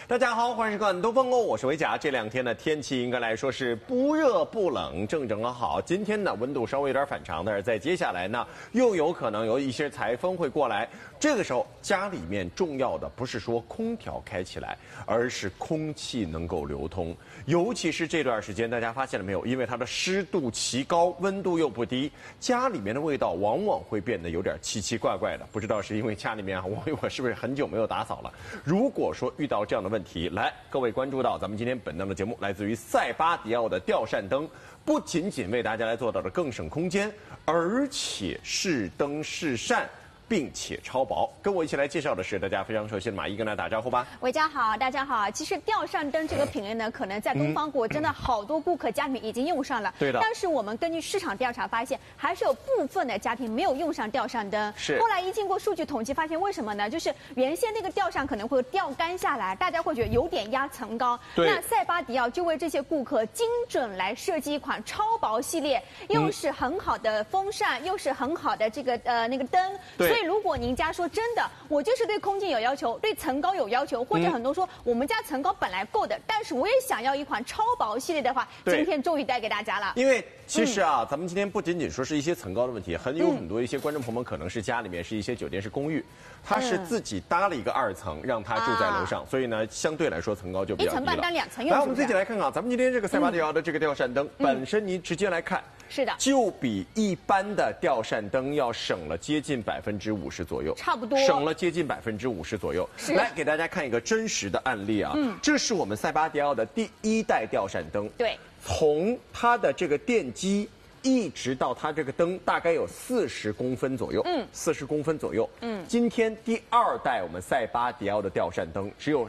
大家好，欢迎收看东风哦，我是维甲。这两天呢，天气应该来说是不热不冷，正好。今天呢，温度稍微有点反常，但是在接下来呢，又有可能有一些台风会过来。这个时候，家里面重要的不是说空调开起来，而是空气能够流通。尤其是这段时间，大家发现了没有？因为它的湿度奇高，温度又不低，家里面的味道往往会变得有点奇奇怪怪的。不知道是因为家里面我是不是很久没有打扫了？如果说遇到这样的问题，来，各位关注到咱们今天本档的节目，来自于塞巴迪奥的吊扇灯，不仅仅为大家来做到了更省空间，而且是灯是扇，并且超薄。跟我一起来介绍的是大家非常熟悉的马伊，跟大家打招呼吧。 伟嘉好，大家好。其实吊扇灯这个品类呢，可能在东方国真的好多顾客家里面已经用上了。 对的。 但是我们根据市场调查发现，还是有部分的家庭没有用上吊扇灯。 是。 后来一经过数据统计，发现为什么呢？就是原先那个吊扇可能会吊杆下来，大家会觉得有点压层高。 对。 那塞巴迪奥就为这些顾客精准来设计一款超薄系列，又是很好的风扇，又是很好的这个那个灯。 对。 所以如果您家说真的，我就是对空间有要求，对层高有要求，或者很多说我们家层高本来够的，但是我也想要一款超薄系列的话，今天终于带给大家了。 因为其实啊，咱们今天不仅仅说是一些层高的问题，有很多一些观众朋友们可能是家里面是一些酒店是公寓，他是自己搭了一个2层，让他住在楼上，所以呢，相对来说层高就比较低了。 1层半当2层用。 来，我们自己来看看，咱们今天这个塞巴迪奥的这个吊扇灯，本身您直接来看。 是的， 就比一般的吊扇灯要省了接近50%左右， 差不多省了接近50%左右。来给大家看一个真实的案例啊，这是我们塞巴迪奥的第1代吊扇灯， 对， 从它的这个电机一直到它这个灯大概有40公分左右，40公分左右，今天第2代我们塞巴迪奥的吊扇灯只有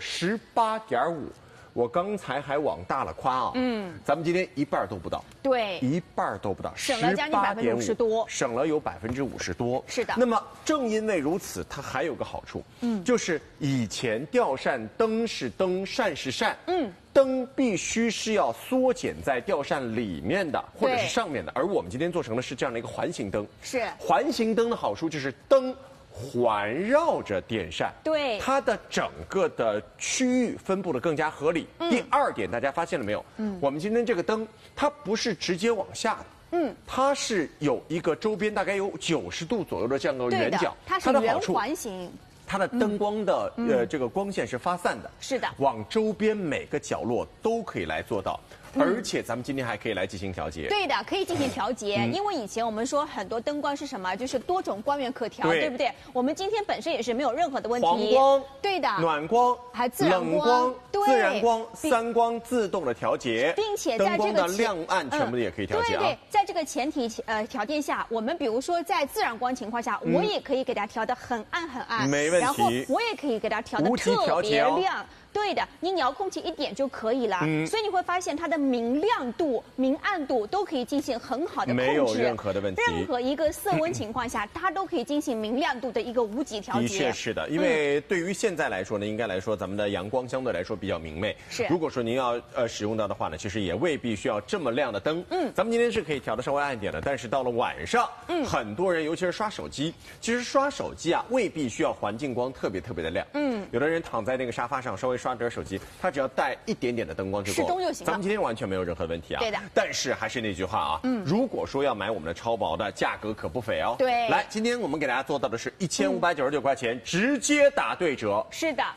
18.5。我刚才还往大了夸啊，咱们今天一半都不到， 对， 一半都不到， 省了将近50%多， 省了有50%多， 是的。 那么正因为如此，它还有个好处，就是以前吊扇灯是灯，扇是扇，灯必须是要缩减在吊扇里面的，或者是上面的，而我们今天做成的是这样的一个环形灯， 是环形灯的好处就是灯环绕着电扇， 对， 它的整个的区域分布的更加合理。第2点，大家发现了没有？我们今天这个灯，它不是直接往下的，它是有一个周边大概有90度左右的这样的圆角， 它是圆环形。 它的灯光的这个光线是发散的， 是的， 往周边每个角落都可以来做到。而且咱们今天还可以来进行调节。 对的，可以进行调节，因为以前我们说很多灯光是什么，就是多种光源可调，对不对？我们今天本身也是没有任何的问题。 黄光， 对的， 暖光， 还自然冷光， 自然光，3光自动的调节， 并且在这个灯光的亮暗全部也可以调节啊。 对，在这个前提条件下，我们比如说在自然光情况下，我也可以给它调得很暗很暗， 没问题。 然后我也可以给它调得特别亮。对的，你遥控器一点就可以了，所以你会发现它的明亮度、明暗度都可以进行很好的控制， 没有任何的问题。 任何一个色温情况下，它都可以进行明亮度的一个无极调节。 的确是的，因为对于现在来说呢，应该来说咱们的阳光相对来说比较明媚。 是， 如果说您要使用到的话呢，其实也未必需要这么亮的灯。咱们今天是可以调的稍微暗一点的，但是到了晚上，很多人尤其是刷手机，其实刷手机啊未必需要环境光特别的亮。有的人躺在那个沙发上稍微刷点手机，他只要带一点点的灯光就够了， 适中就行了。 咱们今天完全没有任何问题啊。 对的。 但是还是那句话啊，如果说要买我们的超薄的，价格可不菲哦。 对。 来，今天我们给大家做到的是1599块钱，直接打对折。 是的。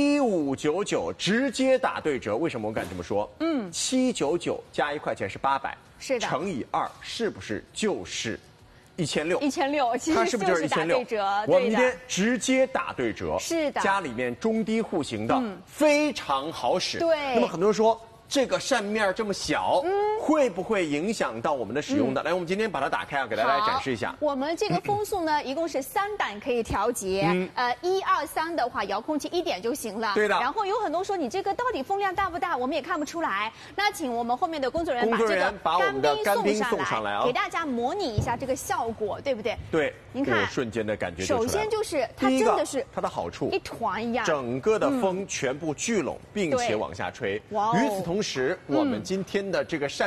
1599直接打对折，为什么我敢这么说？799加1块钱是800， 是的， 乘以2是不是就是 1600？其实它是不是就是打对折？ 我们今天直接打对折， 是的， 家里面中低户型的，非常好使。 对， 那么很多人说这个扇面这么小，会不会影响到我们的使用的？来，我们今天把它打开啊，给大家来展示一下。 我们这个风速呢，一共是3档可以调节。1、2、3的话，遥控器1点就行了。 对的。 然后有很多说你这个到底风量大不大，我们也看不出来。那请我们后面的工作人员把这个干冰送上来，给大家模拟一下这个效果，对不对？ 对。 您看， 瞬间的感觉就出来了。 首先就是它真的是它的好处， 一团一样， 整个的风全部聚拢，并且往下吹。 哇！ 与此同时，我们今天的这个扇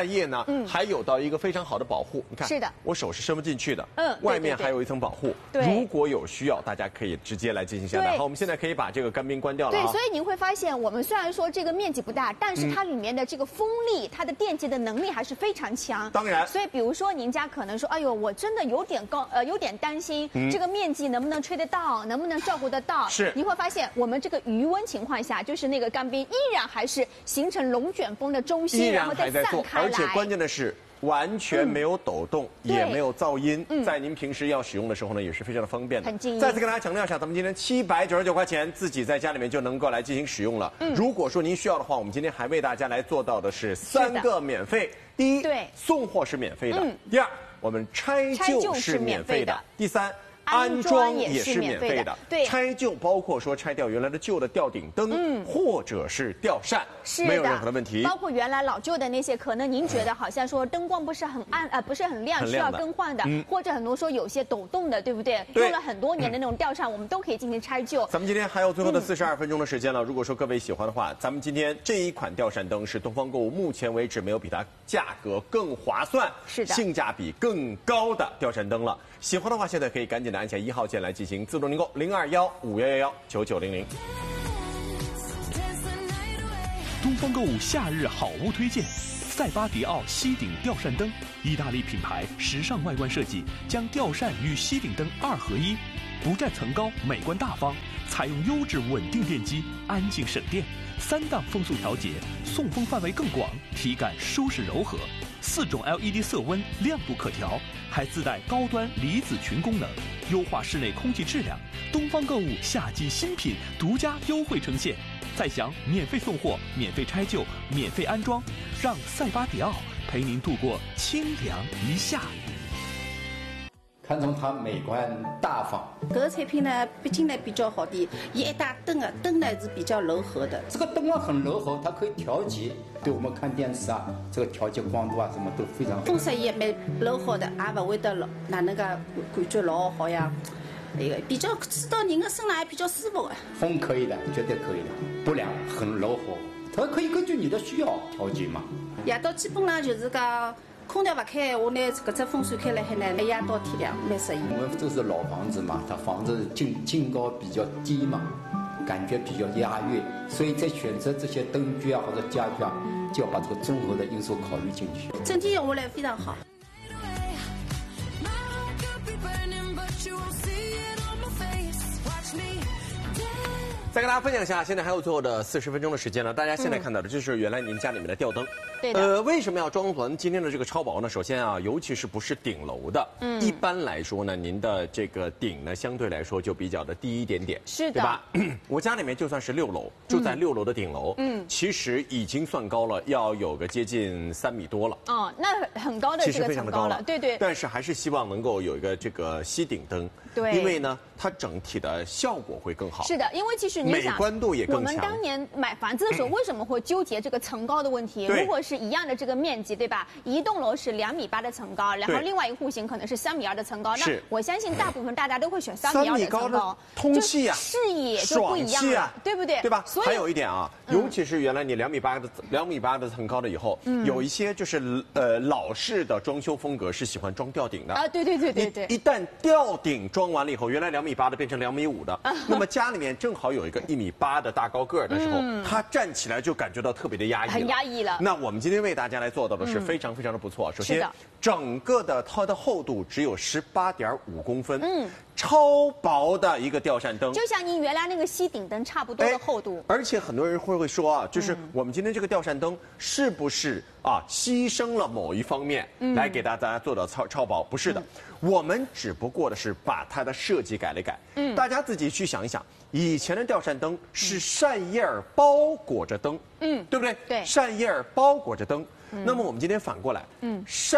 扇叶呢，还有到一个非常好的保护。你看， 是的， 我手是伸不进去的， 对外面还有一层保护。 对， 如果有需要，大家可以直接来进行下单。好，我们现在可以把这个干冰关掉了。 对，所以您会发现，我们虽然说这个面积不大，但是它里面的这个风力，它的电机的能力还是非常强。 当然， 所以比如说您家可能说，哎呦，我真的有点有点担心这个面积能不能吹得到，能不能照顾得到。 是， 你会发现我们这个余温情况下，就是那个干冰依然还是形成龙卷风的中心，然后再散开来。 而且关键的是。完全没有抖动，也没有噪音，在您平时要使用的时候呢，也是非常的方便的。 很静音。 再次跟大家强调一下，咱们今天799块钱自己在家里面就能够来进行使用了。如果说您需要的话，我们今天还为大家来做到的是3个免费。第一，送货是免费的；第二，我们拆旧是免费的；第三。安装也是免费的， 对， 拆旧包括说拆掉原来的旧的吊顶灯，或者是吊扇，没有任何的问题。 包括原来老旧的那些，可能您觉得好像说灯光不是很暗，不是很亮，需要更换的，或者很多说有些抖动的，对不对？用了很多年的那种吊扇，我们都可以进行拆旧。 咱们今天还有最后的42分钟的时间了，如果说各位喜欢的话，咱们今天这一款吊扇灯是东方购物目前为止没有比它价格更划算、性价比更高的吊扇灯了。喜欢的话，现在可以赶紧的按下1号键来进行自动订购，021-5111-9900。 东方购物夏日好物推荐：塞巴迪奥吸顶吊扇灯，意大利品牌，时尚外观设计，将吊扇与吸顶灯2合一，不占层高，美观大方，采用优质稳定电机，安静省电，3档风速调节，送风范围更广，体感舒适柔和，4种 LED 色温，亮度可调，还自带高端离子群功能，优化室内空气质量。东方购物夏季新品独家优惠呈现，再享免费送货、免费拆旧、免费安装，让塞巴迪奥陪您度过清凉一夏。 看中它美观大方， 这个产品呢，毕竟呢比较好的，一打灯啊，灯呢是比较柔和的。 这个灯啊很柔和，它可以调节，对我们看电视啊，这个调节光度啊什么都非常好。 风扇也蛮柔和的，也不会得老哪能个感觉老好呀。那个比较吹到人的身上还比较舒服啊。 风可以的，绝对可以的，不凉，很柔和，它可以根据你的需要调节嘛。 夜到基本上就是讲。空调不开，我呢这只风扇开了海呢，一夜到天亮，蛮适应。 我们这是老房子嘛，它房子净高比较低嘛，感觉比较压抑，所以在选择这些灯具啊或者家具啊，就要把这个综合的因素考虑进去。 整体用下来非常好。 再跟大家分享一下，现在还有最后的40分钟的时间了。大家现在看到的就是原来您家里面的吊灯。 对的。 为什么要装咱今天的这个超薄呢？首先啊，尤其是不是顶楼的，一般来说呢，您的这个顶呢，相对来说就比较的低一点点， 是的， 对吧？我家里面就算是6楼，就在6楼的顶楼，其实已经算高了，要有个接近3米多了。 哦，那很高的这个层高了，对对。 但是还是希望能够有一个这个吸顶灯， 对， 因为呢，它整体的效果会更好。 是的，因为其实你想， 美观度也更强。 我们当年买房子的时候，为什么会纠结这个层高的问题？如果是一样的这个面积，对吧？一栋楼是2.8米的层高，然后另外一个户型可能是3.2米的层高，那我相信大部分大家都会选3.2米的层高， 通气啊， 视野就不一样了，对不对？ 对吧？还有一点啊，尤其是原来你2.8米的层高了以后，有一些就是老式的装修风格是喜欢装吊顶的啊，对。 一旦吊顶装完了以后，原来2.8米的变成2.5米的，那么家里面正好有一个1.8米的大高个的时候，他站起来就感觉到特别的压抑了， 很压抑了。 那我们今天为大家来做到的是非常非常的不错。首先，整个的它的厚度只有18.5公分，超薄的一个吊扇灯， 就像您原来那个吸顶灯差不多的厚度。 而且很多人会说啊，就是我们今天这个吊扇灯是不是啊牺牲了某一方面来给大家做到超薄？不是的，我们只不过的是把它的设计改了改。大家自己去想一想，以前的吊扇灯是扇叶包裹着灯，对不对？ 对， 扇叶包裹着灯。那么我们今天反过来，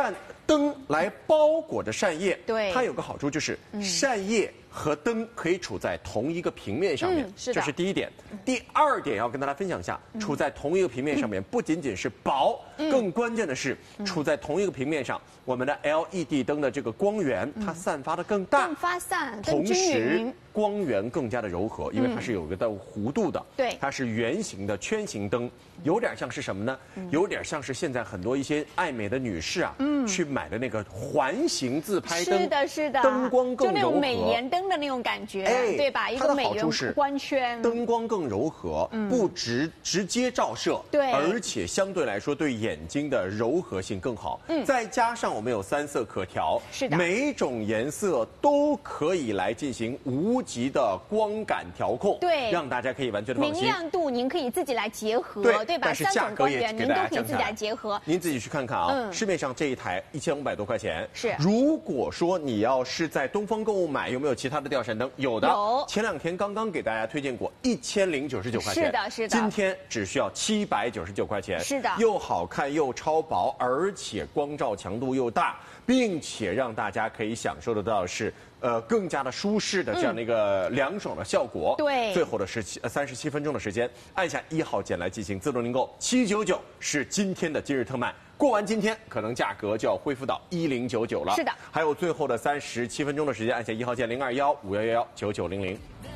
灯来包裹着扇叶， 对， 它有个好处就是扇叶和灯可以处在同一个平面上面， 是的， 这是第一点。第二点要跟大家分享一下，处在同一个平面上面，不仅仅是薄，更关键的是处在同一个平面上，我们的 LED 灯的这个光源它散发的更大， 更发散， 同时光源更加的柔和，因为它是有一个弧度的， 对， 它是圆形的圈形灯，有点像是什么呢？有点像是现在很多一些爱美的女士啊，去买的那个环形自拍灯， 是的，是的， 灯光更柔和， 就那种美颜灯的那种感觉，对吧？一个美颜光圈， 灯光更柔和，不直接照射， 对， 而且相对来说对眼睛的柔和性更好。再加上我们有3色可调， 是的， 每种颜色都可以来进行无极的光感调控， 对， 让大家可以完全的放心。 明亮度您可以自己来结合，对吧？ 但是价格也您都可以自己来结合。 您自己去看看啊，市面上这一台1500多块钱， 是。 如果说你要是在东方购物买，有没有其他的吊扇灯？有的，前2天刚刚给大家推荐过，1099块钱， 是的，是的。 今天只需要799块钱， 是的， 又好看又超薄，而且光照强度又大，并且让大家可以享受得到的是，更加的舒适的这样的一个凉爽的效果。 对， 最后的37分钟的时间，按下1号键来进行自动订购，799是今天的今日特卖。过完今天，可能价格就要恢复到1099了。 是的， 还有最后的37分钟的时间，按下1号键0215119900。